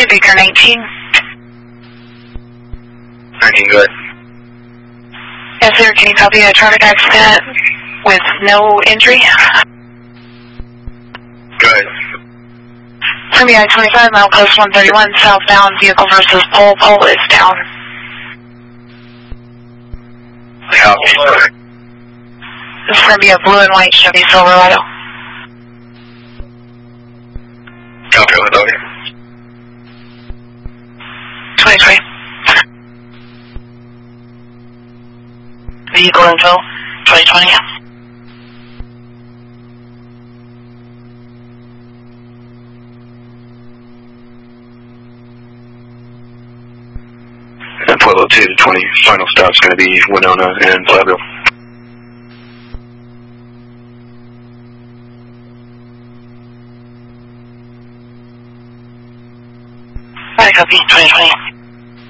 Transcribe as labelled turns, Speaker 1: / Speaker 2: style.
Speaker 1: to Baker 19.
Speaker 2: 19, good.
Speaker 1: Yes, sir. Can you copy a traffic accident with no injury?
Speaker 2: Good.
Speaker 1: From the I-25, milepost 131, southbound, vehicle versus pole. Pole is down.
Speaker 2: Copy.
Speaker 1: This is going to be a blue and white Chevy Silverado.
Speaker 2: Copy, okay.
Speaker 1: 2020. Vehicle info, 2020.
Speaker 2: And Pueblo 2 to 20, final stop's going to be Winona and Pueblo.
Speaker 1: Alright, copy, 2020.